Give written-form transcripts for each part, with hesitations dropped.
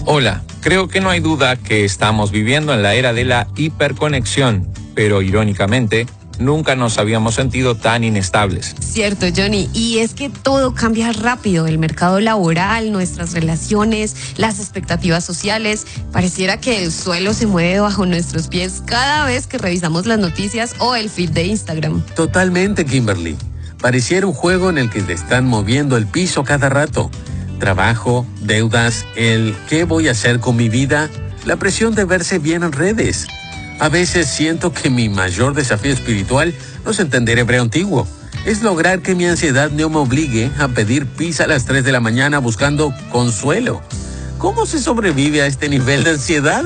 Hola, creo que no hay duda que estamos viviendo en la era de la hiperconexión, pero irónicamente, nunca nos habíamos sentido tan inestables. Cierto, Johnny, y es que todo cambia rápido, el mercado laboral, nuestras relaciones, las expectativas sociales. Pareciera que el suelo se mueve bajo nuestros pies cada vez que revisamos las noticias o el feed de Instagram. Totalmente, Kimberly. Pareciera un juego en el que te están moviendo el piso cada rato. Trabajo, deudas, el ¿qué voy a hacer con mi vida? La presión de verse bien en redes. A veces siento que mi mayor desafío espiritual no es entender hebreo antiguo. Es lograr que mi ansiedad no me obligue a pedir pizza a las 3 de la mañana buscando consuelo. ¿Cómo se sobrevive a este nivel de ansiedad?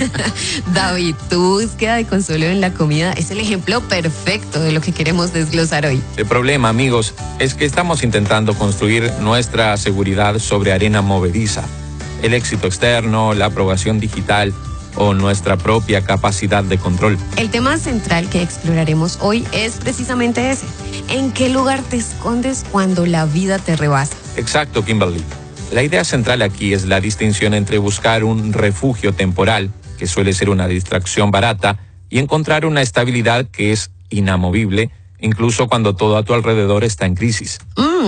David, tu búsqueda de consuelo en la comida es el ejemplo perfecto de lo que queremos desglosar hoy. El problema, amigos, es que estamos intentando construir nuestra seguridad sobre arena movediza. El éxito externo, la aprobación digital o nuestra propia capacidad de control. El tema central que exploraremos hoy es precisamente ese. ¿En qué lugar te escondes cuando la vida te rebasa? Exacto, Kimberly. La idea central aquí es la distinción entre buscar un refugio temporal, que suele ser una distracción barata, y encontrar una estabilidad que es inamovible, incluso cuando todo a tu alrededor está en crisis.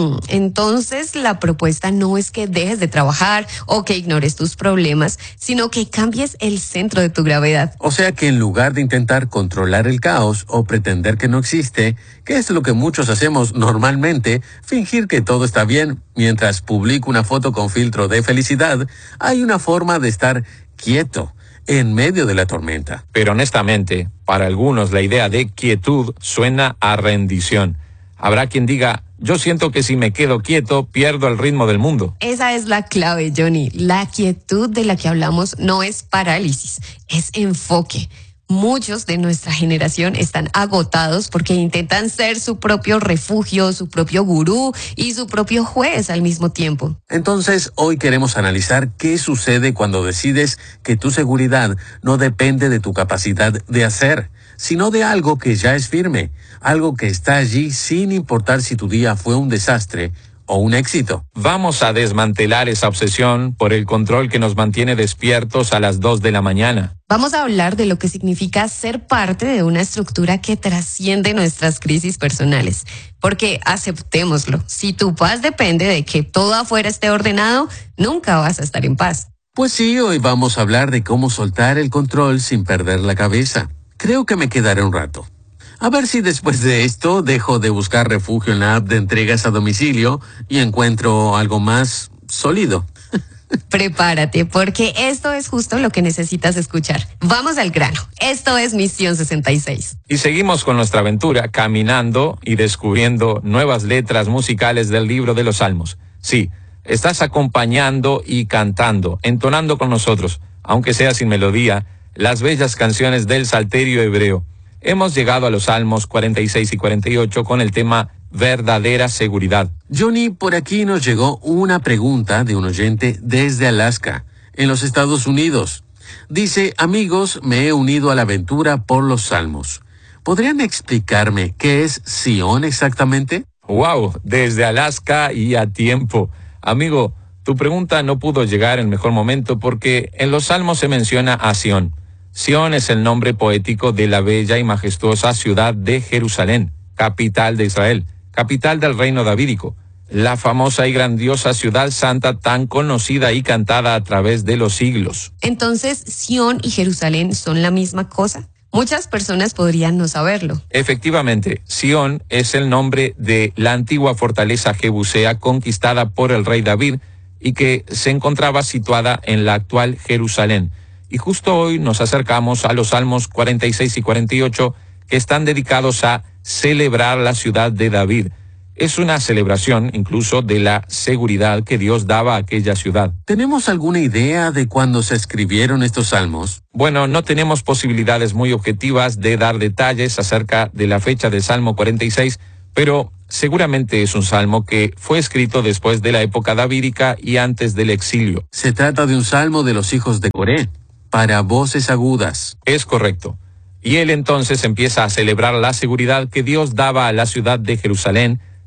Entonces la propuesta no es que dejes de trabajar o que ignores tus problemas, sino que cambies el centro de tu gravedad. O sea que en lugar de intentar controlar el caos o pretender que no existe, que es lo que muchos hacemos normalmente, fingir que todo está bien mientras publico una foto con filtro de felicidad, hay una forma de estar quieto en medio de la tormenta. Pero honestamente, para algunos la idea de quietud suena a rendición. Habrá quien diga, yo siento que si me quedo quieto, pierdo el ritmo del mundo. Esa es la clave, Johnny. La quietud de la que hablamos no es parálisis, es enfoque. Muchos de nuestra generación están agotados porque intentan ser su propio refugio, su propio gurú y su propio juez al mismo tiempo. Entonces, hoy queremos analizar qué sucede cuando decides que tu seguridad no depende de tu capacidad de hacer, sino de algo que ya es firme, algo que está allí sin importar si tu día fue un desastre o un éxito. Vamos a desmantelar esa obsesión por el control que nos mantiene despiertos a las 2 de la mañana. Vamos a hablar de lo que significa ser parte de una estructura que trasciende nuestras crisis personales. Porque aceptémoslo, si tu paz depende de que todo afuera esté ordenado, nunca vas a estar en paz. Pues sí, hoy vamos a hablar de cómo soltar el control sin perder la cabeza. Creo que me quedaré un rato. A ver si después de esto dejo de buscar refugio en la app de entregas a domicilio y encuentro algo más sólido. Prepárate, porque esto es justo lo que necesitas escuchar. Vamos al grano. Esto es Misión 66. Y seguimos con nuestra aventura, caminando y descubriendo nuevas letras musicales del libro de los Salmos. Sí, estás acompañando y cantando, entonando con nosotros, aunque sea sin melodía, las bellas canciones del Salterio hebreo. Hemos llegado a los Salmos 46 y 48 con el tema verdadera seguridad. Johnny, por aquí nos llegó una pregunta de un oyente desde Alaska, en los Estados Unidos. Dice, amigos, me he unido a la aventura por los Salmos. ¿Podrían explicarme qué es Sión exactamente? ¡Wow! Desde Alaska y a tiempo. Amigo, tu pregunta no pudo llegar en mejor momento porque en los Salmos se menciona a Sión. Sión es el nombre poético de la bella y majestuosa ciudad de Jerusalén, capital de Israel, capital del reino davídico, la famosa y grandiosa ciudad santa tan conocida y cantada a través de los siglos. Entonces, ¿Sión y Jerusalén son la misma cosa? Muchas personas podrían no saberlo. Efectivamente, Sión es el nombre de la antigua fortaleza jebusea conquistada por el rey David y que se encontraba situada en la actual Jerusalén. Y justo hoy nos acercamos a los Salmos 46 y 48 que están dedicados a celebrar la ciudad de David. Es una celebración incluso de la seguridad que Dios daba a aquella ciudad. ¿Tenemos alguna idea de cuándo se escribieron estos salmos? Bueno, no tenemos posibilidades muy objetivas de dar detalles acerca de la fecha del Salmo 46, pero seguramente es un salmo que fue escrito después de la época davídica y antes del exilio. Se trata de un salmo de los hijos de Coré, para voces agudas. Es correcto. Y él entonces empieza a celebrar la seguridad que Dios daba a la ciudad de Jerusalén,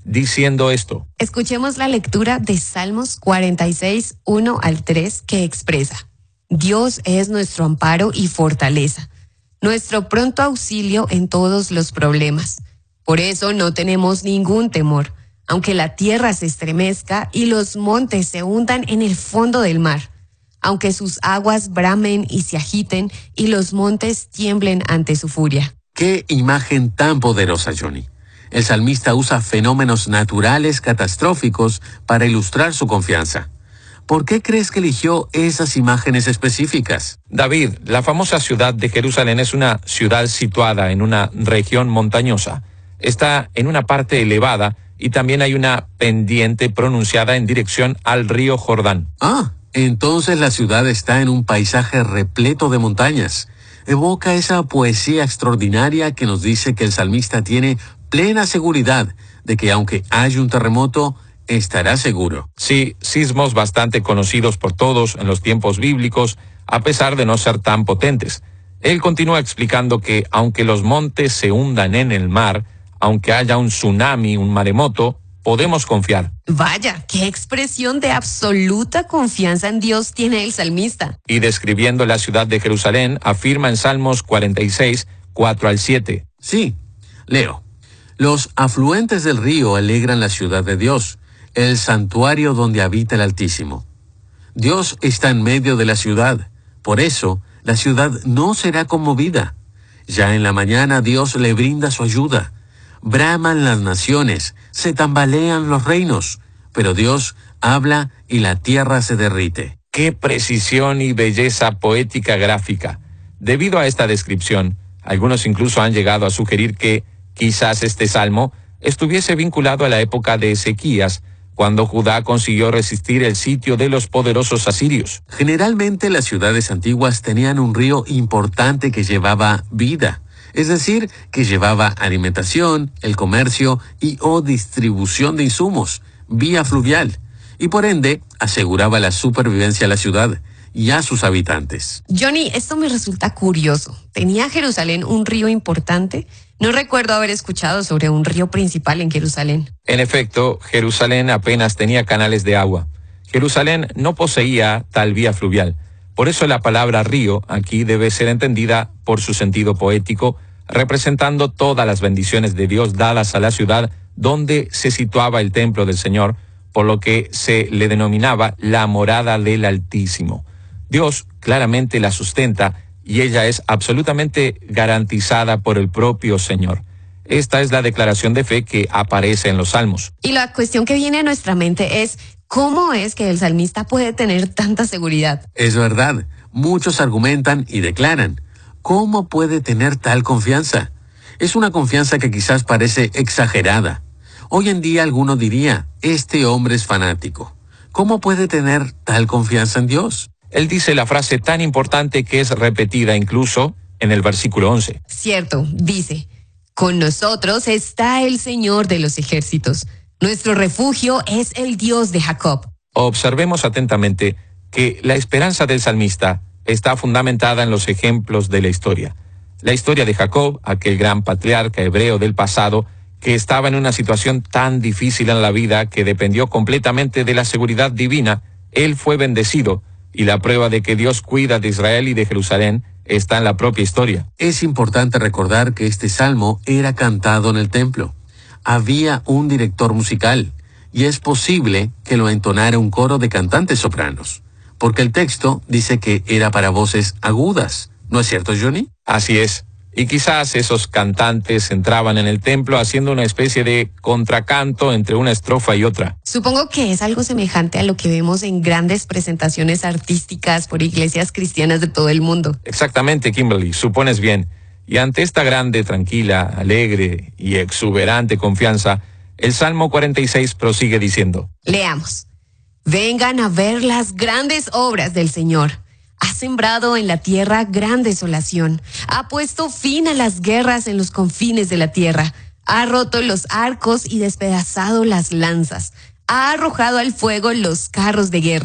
diciendo esto. Escuchemos la lectura de Salmos 46, 1 al 3, que expresa: Dios es nuestro amparo y fortaleza, nuestro pronto auxilio en todos los problemas. Por eso no tenemos ningún temor, aunque la tierra se estremezca y los montes se hundan en el fondo del mar, aunque sus aguas bramen y se agiten y los montes tiemblen ante su furia. ¡Qué imagen tan poderosa, Johnny! El salmista usa fenómenos naturales catastróficos para ilustrar su confianza. ¿Por qué crees que eligió esas imágenes específicas? David, la famosa ciudad de Jerusalén es una ciudad situada en una región montañosa. Está en una parte elevada y también hay una pendiente pronunciada en dirección al río Jordán. Entonces la ciudad está en un paisaje repleto de montañas. Evoca esa poesía extraordinaria que nos dice que el salmista tiene plena seguridad de que aunque haya un terremoto, estará seguro. Sí, sismos bastante conocidos por todos en los tiempos bíblicos, a pesar de no ser tan potentes. Él continúa explicando que aunque los montes se hundan en el mar, aunque haya un tsunami, un maremoto, podemos confiar. Vaya, qué expresión de absoluta confianza en Dios tiene el salmista. Y describiendo la ciudad de Jerusalén, afirma en Salmos 46, 4 al 7. Sí, leo. Los afluentes del río alegran la ciudad de Dios, el santuario donde habita el Altísimo. Dios está en medio de la ciudad, por eso la ciudad no será conmovida. Ya en la mañana Dios le brinda su ayuda. Braman las naciones, se tambalean los reinos, pero Dios habla y la tierra se derrite. ¡Qué precisión y belleza poética gráfica! Debido a esta descripción, algunos incluso han llegado a sugerir que quizás este salmo estuviese vinculado a la época de Ezequías, cuando Judá consiguió resistir el sitio de los poderosos asirios. Generalmente las ciudades antiguas tenían un río importante que llevaba vida, es decir, que llevaba alimentación, el comercio y o distribución de insumos, vía fluvial, y por ende aseguraba la supervivencia a la ciudad y a sus habitantes. Johnny, esto me resulta curioso. ¿Tenía Jerusalén un río importante? No recuerdo haber escuchado sobre un río principal en Jerusalén. En efecto, Jerusalén apenas tenía canales de agua. Jerusalén no poseía tal vía fluvial. Por eso la palabra río aquí debe ser entendida por su sentido poético, representando todas las bendiciones de Dios dadas a la ciudad donde se situaba el templo del Señor, por lo que se le denominaba la morada del Altísimo. Dios claramente la sustenta y ella es absolutamente garantizada por el propio Señor. Esta es la declaración de fe que aparece en los Salmos. Y la cuestión que viene a nuestra mente es, ¿cómo es que el salmista puede tener tanta seguridad? Es verdad, muchos argumentan y declaran, ¿cómo puede tener tal confianza? Es una confianza que quizás parece exagerada. Hoy en día alguno diría, este hombre es fanático. ¿Cómo puede tener tal confianza en Dios? Él dice la frase tan importante que es repetida incluso en el versículo 11. Cierto, dice, con nosotros está el Señor de los ejércitos. Nuestro refugio es el Dios de Jacob. Observemos atentamente que la esperanza del salmista está fundamentada en los ejemplos de la historia. La historia de Jacob, aquel gran patriarca hebreo del pasado, que estaba en una situación tan difícil en la vida que dependió completamente de la seguridad divina, él fue bendecido, y la prueba de que Dios cuida de Israel y de Jerusalén está en la propia historia. Es importante recordar que este salmo era cantado en el templo. Había un director musical, y es posible que lo entonara un coro de cantantes sopranos, porque el texto dice que era para voces agudas. ¿No es cierto, Johnny? Así es. Y quizás esos cantantes entraban en el templo haciendo una especie de contracanto entre una estrofa y otra. Supongo que es algo semejante a lo que vemos en grandes presentaciones artísticas por iglesias cristianas de todo el mundo. Exactamente, Kimberly, supones bien. Y ante esta grande, tranquila, alegre y exuberante confianza, el Salmo 46 prosigue diciendo. Leamos. Vengan a ver las grandes obras del Señor. Ha sembrado en la tierra gran desolación. Ha puesto fin a las guerras en los confines de la tierra. Ha roto los arcos y despedazado las lanzas. Ha arrojado al fuego los carros de guerra.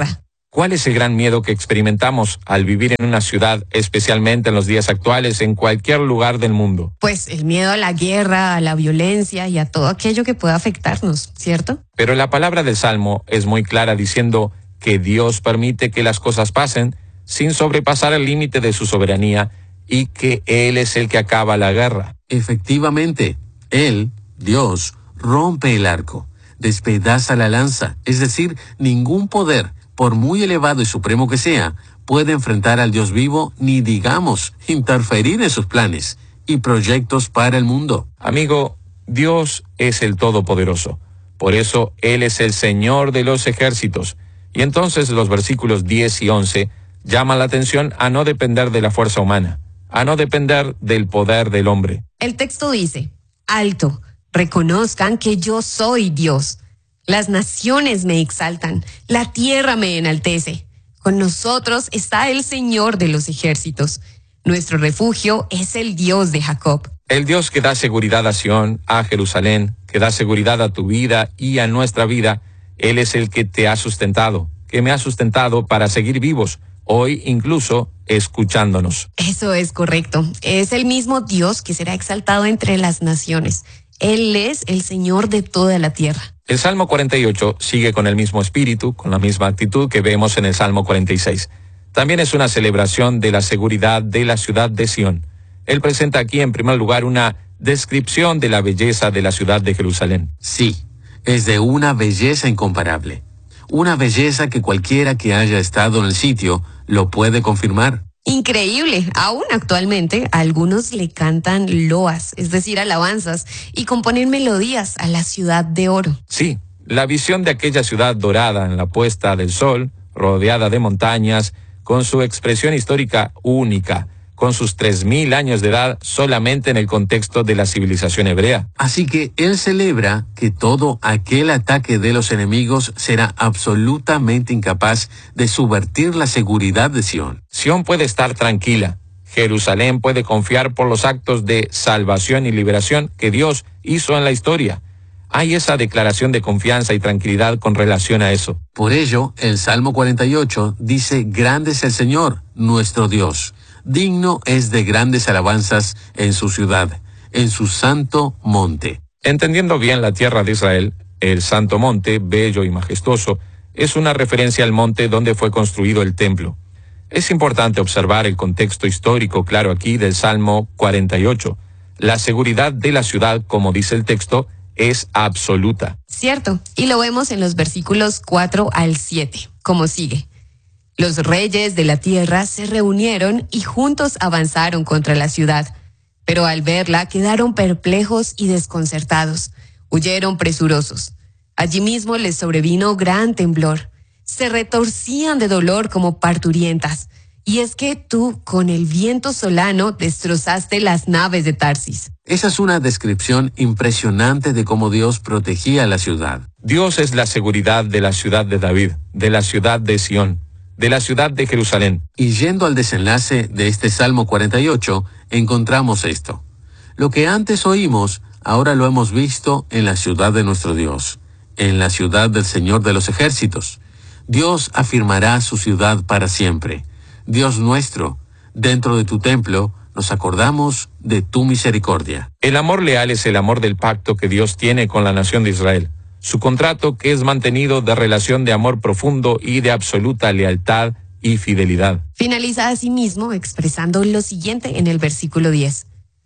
¿Cuál es el gran miedo que experimentamos al vivir en una ciudad, especialmente en los días actuales, en cualquier lugar del mundo? Pues el miedo a la guerra, a la violencia y a todo aquello que pueda afectarnos, ¿cierto? Pero la palabra del Salmo es muy clara diciendo que Dios permite que las cosas pasen sin sobrepasar el límite de su soberanía y que Él es el que acaba la guerra. Efectivamente, Él, Dios, rompe el arco, despedaza la lanza, es decir, ningún poder, por muy elevado y supremo que sea, puede enfrentar al Dios vivo ni, digamos, interferir en sus planes y proyectos para el mundo. Amigo, Dios es el Todopoderoso. Por eso Él es el Señor de los ejércitos. Y entonces los versículos 10 y 11 llaman la atención a no depender de la fuerza humana, a no depender del poder del hombre. El texto dice, alto, reconozcan que yo soy Dios. Las naciones me exaltan, la tierra me enaltece. Con nosotros está el Señor de los ejércitos. Nuestro refugio es el Dios de Jacob. El Dios que da seguridad a Sión, a Jerusalén, que da seguridad a tu vida y a nuestra vida, Él es el que te ha sustentado, que me ha sustentado para seguir vivos, hoy incluso escuchándonos. Eso es correcto. Es el mismo Dios que será exaltado entre las naciones. Él es el Señor de toda la tierra. El Salmo 48 sigue con el mismo espíritu, con la misma actitud que vemos en el Salmo 46. También es una celebración de la seguridad de la ciudad de Sión. Él presenta aquí en primer lugar una descripción de la belleza de la ciudad de Jerusalén. Sí, es de una belleza incomparable. Una belleza que cualquiera que haya estado en el sitio lo puede confirmar. Increíble. Aún actualmente algunos le cantan loas, es decir, alabanzas, y componen melodías a la ciudad de oro. Sí, la visión de aquella ciudad dorada en la puesta del sol, rodeada de montañas, con su expresión histórica única, con sus 3000 años de edad solamente en el contexto de la civilización hebrea. Así que él celebra que todo aquel ataque de los enemigos será absolutamente incapaz de subvertir la seguridad de Sión. Sión puede estar tranquila. Jerusalén puede confiar por los actos de salvación y liberación que Dios hizo en la historia. Hay esa declaración de confianza y tranquilidad con relación a eso. Por ello, el Salmo 48 dice: grande es el Señor, nuestro Dios. Digno es de grandes alabanzas en su ciudad, en su santo monte. Entendiendo bien la tierra de Israel, el santo monte, bello y majestuoso, es una referencia al monte donde fue construido el templo. Es importante observar el contexto histórico claro aquí del Salmo 48. La seguridad de la ciudad, como dice el texto, es absoluta. Cierto, y lo vemos en los versículos 4 al 7, como sigue. Los reyes de la tierra se reunieron y juntos avanzaron contra la ciudad, pero al verla quedaron perplejos y desconcertados, huyeron presurosos. Allí mismo les sobrevino gran temblor, se retorcían de dolor como parturientas, y es que tú con el viento solano destrozaste las naves de Tarsis. Esa es una descripción impresionante de cómo Dios protegía la ciudad. Dios es la seguridad de la ciudad de David, de la ciudad de Sión, de la ciudad de Jerusalén. Y yendo al desenlace de este Salmo 48, encontramos esto. Lo que antes oímos, ahora lo hemos visto en la ciudad de nuestro Dios, en la ciudad del Señor de los ejércitos. Dios afirmará su ciudad para siempre. Dios nuestro, dentro de tu templo, nos acordamos de tu misericordia. El amor leal es el amor del pacto que Dios tiene con la nación de Israel. Su contrato que es mantenido de relación de amor profundo y de absoluta lealtad y fidelidad. Finaliza asimismo expresando lo siguiente en el versículo 10.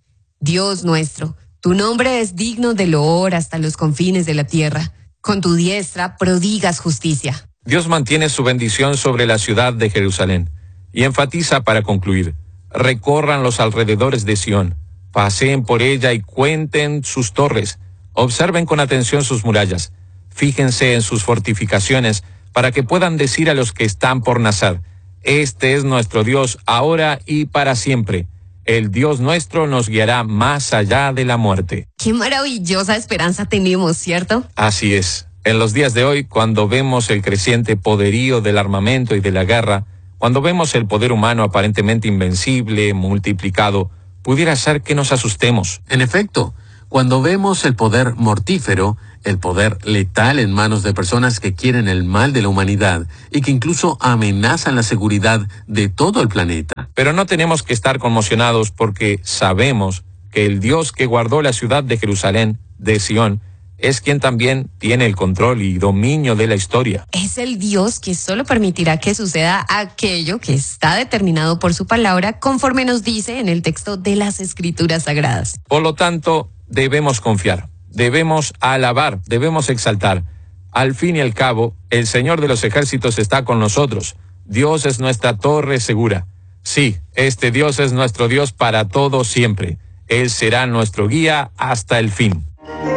Dios nuestro, tu nombre es digno de loor hasta los confines de la tierra. Con tu diestra prodigas justicia. Dios mantiene su bendición sobre la ciudad de Jerusalén y enfatiza para concluir: recorran los alrededores de Sión, paseen por ella y cuenten sus torres. Observen con atención sus murallas, fíjense en sus fortificaciones, para que puedan decir a los que están por nacer: este es nuestro Dios ahora y para siempre. El Dios nuestro nos guiará más allá de la muerte. Qué maravillosa esperanza tenemos, ¿cierto? Así es. En los días de hoy, cuando vemos el creciente poderío del armamento y de la guerra, cuando vemos el poder humano aparentemente invencible, multiplicado, pudiera ser que nos asustemos. En efecto, cuando vemos el poder mortífero, el poder letal en manos de personas que quieren el mal de la humanidad y que incluso amenazan la seguridad de todo el planeta. Pero no tenemos que estar conmocionados porque sabemos que el Dios que guardó la ciudad de Jerusalén, de Sión, es quien también tiene el control y dominio de la historia. Es el Dios que solo permitirá que suceda aquello que está determinado por su palabra, conforme nos dice en el texto de las Escrituras Sagradas. Por lo tanto, debemos confiar, debemos alabar, debemos exaltar. Al fin y al cabo, el Señor de los ejércitos está con nosotros. Dios es nuestra torre segura. Sí, este Dios es nuestro Dios para todo siempre. Él será nuestro guía hasta el fin.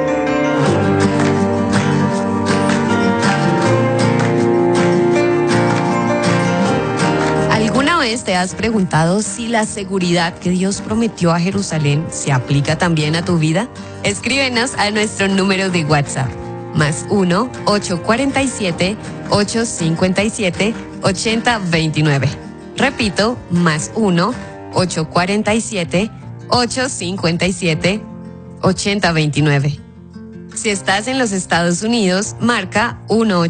¿Alguna vez te has preguntado si la seguridad que Dios prometió a Jerusalén se aplica también a tu vida? Escríbenos a nuestro número de WhatsApp, +1 847 857 8029. Repito, +1 847 857 8029. Si estás en los Estados Unidos, marca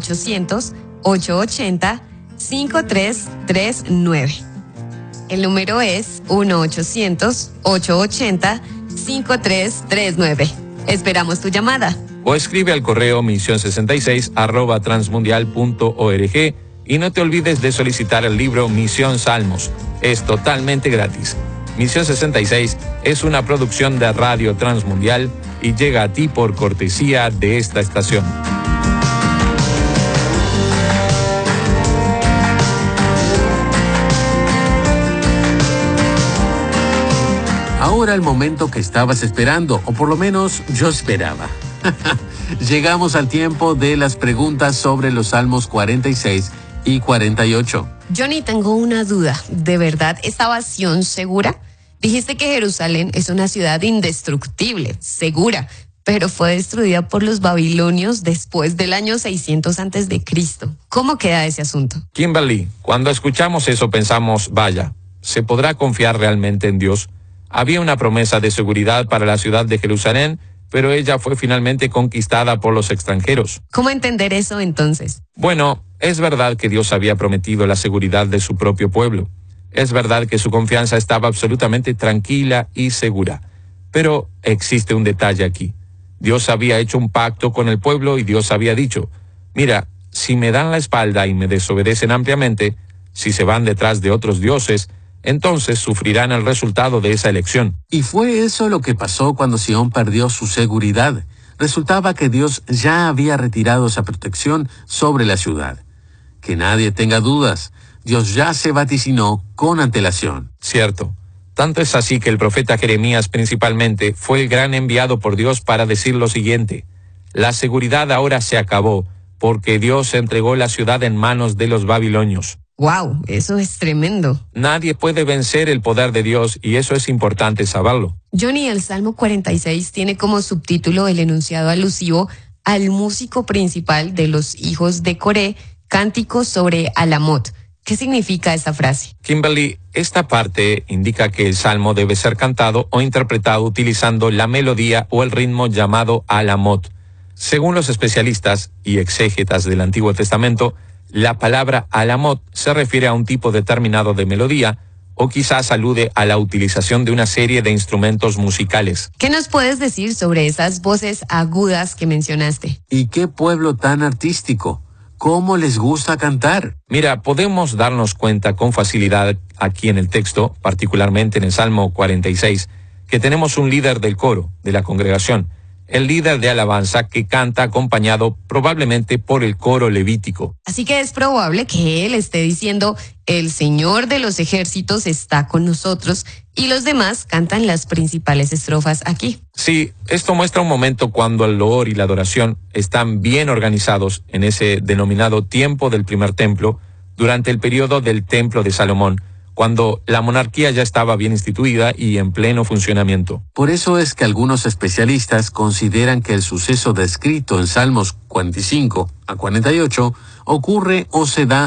1-800-880-5339. El número es 1-800-880-5339. Esperamos tu llamada. O escribe al correo misión66@transmundial.org y no te olvides de solicitar el libro Misión Salmos. Es totalmente gratis. Misión 66 es una producción de Radio Transmundial y llega a ti por cortesía de esta estación. Ahora el momento que estabas esperando, o por lo menos yo esperaba. Llegamos al tiempo de las preguntas sobre los Salmos 46 y 48. Johnny, tengo una duda. ¿De verdad estaba Sión segura? Dijiste que Jerusalén es una ciudad indestructible, segura, pero fue destruida por los babilonios después del año 600 a.C. ¿Cómo queda ese asunto? Kimberly, cuando escuchamos eso pensamos, vaya, ¿se podrá confiar realmente en Dios? Había una promesa de seguridad para la ciudad de Jerusalén, pero ella fue finalmente conquistada por los extranjeros. ¿Cómo entender eso entonces? Bueno, es verdad que Dios había prometido la seguridad de su propio pueblo. Es verdad que su confianza estaba absolutamente tranquila y segura. Pero existe un detalle aquí. Dios había hecho un pacto con el pueblo y Dios había dicho, mira, si me dan la espalda y me desobedecen ampliamente, si se van detrás de otros dioses, entonces sufrirán el resultado de esa elección. Y fue eso lo que pasó cuando Sión perdió su seguridad. Resultaba que Dios ya había retirado esa protección sobre la ciudad. Que nadie tenga dudas, Dios ya se vaticinó con antelación. Cierto. Tanto es así que el profeta Jeremías principalmente fue el gran enviado por Dios para decir lo siguiente: la seguridad ahora se acabó, porque Dios entregó la ciudad en manos de los babilonios. ¡Wow! Eso es tremendo. Nadie puede vencer el poder de Dios y eso es importante saberlo. Johnny, el Salmo 46 tiene como subtítulo el enunciado alusivo al músico principal de los hijos de Coré, Cántico sobre Alamot. ¿Qué significa esta frase? Kimberly, esta parte indica que el salmo debe ser cantado o interpretado utilizando la melodía o el ritmo llamado alamot. Según los especialistas y exégetas del Antiguo Testamento, la palabra alamot se refiere a un tipo determinado de melodía o quizás alude a la utilización de una serie de instrumentos musicales. ¿Qué nos puedes decir sobre esas voces agudas que mencionaste? ¿Y qué pueblo tan artístico? ¿Cómo les gusta cantar? Mira, podemos darnos cuenta con facilidad aquí en el texto, particularmente en el Salmo 46, que tenemos un líder del coro, de la congregación, el líder de alabanza que canta acompañado probablemente por el coro levítico. Así que es probable que él esté diciendo, el Señor de los ejércitos está con nosotros, y los demás cantan las principales estrofas aquí. Sí, esto muestra un momento cuando el loor y la adoración están bien organizados en ese denominado tiempo del primer templo, durante el periodo del templo de Salomón, cuando la monarquía ya estaba bien instituida y en pleno funcionamiento. Por eso es que algunos especialistas consideran que el suceso descrito en Salmos 45 a 48 ocurre o se da